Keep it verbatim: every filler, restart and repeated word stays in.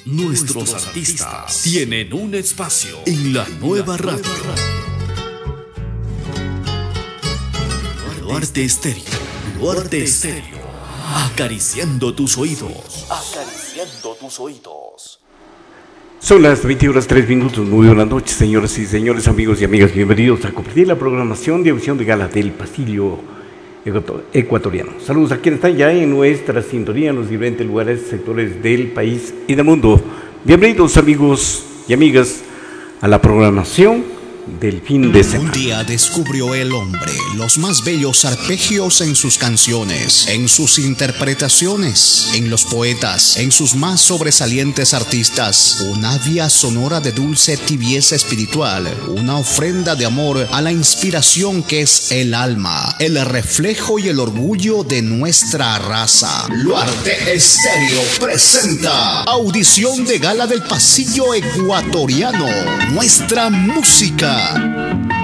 Nuestros artistas tienen un espacio en la nueva radio. Luarte Estéreo, Luarte Estéreo, acariciando tus oídos, acariciando tus oídos. Son las veinte horas tres minutos, muy buenas noches, señoras y señores, amigos y amigas, bienvenidos a compartir la programación de audición de gala del pasillo ecuatoriano. Saludos a quienes están ya en nuestra sintonía en los diferentes lugares, sectores del país y del mundo. Bienvenidos, amigos y amigas, a la programación del fin de semana. Un día descubrió el hombre los más bellos arpegios en sus canciones, en sus interpretaciones, en los poetas, en sus más sobresalientes artistas. Una vía sonora de dulce tibieza espiritual, una ofrenda de amor a la inspiración que es el alma, el reflejo y el orgullo de nuestra raza. Luarte Estéreo presenta audición de gala del pasillo ecuatoriano. Nuestra música.